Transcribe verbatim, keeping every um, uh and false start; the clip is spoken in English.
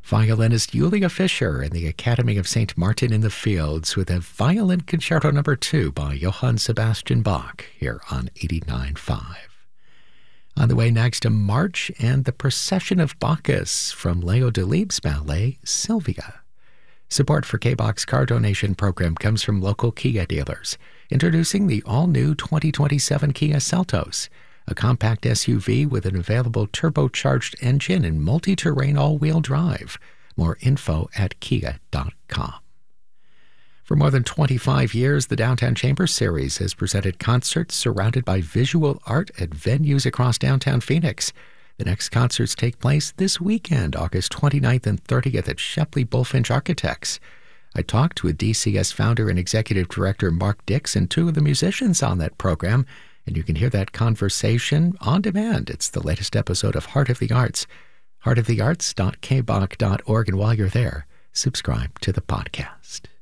Violinist Julia Fischer and the Academy of Saint Martin in the Fields with a Violin Concerto Number two by Johann Sebastian Bach here on eighty-nine point five. On the way next, a march and the Procession of Bacchus from Leo Delibes' ballet, Sylvia. Support for K-Bach's car donation program comes from local Kia dealers, introducing the all-new twenty twenty-seven Kia Seltos, a compact S U V with an available turbocharged engine and multi-terrain all-wheel drive. More info at kia dot com. For more than twenty-five years, the Downtown Chamber Series has presented concerts surrounded by visual art at venues across downtown Phoenix. The next concerts take place this weekend, August twenty-ninth and thirtieth at Shepley Bulfinch Architects. I talked with D C S founder and executive director Mark Dix and two of the musicians on that program, and you can hear that conversation on demand. It's the latest episode of Heart of the Arts, heart of the arts dot k bach dot org, and while you're there, subscribe to the podcast.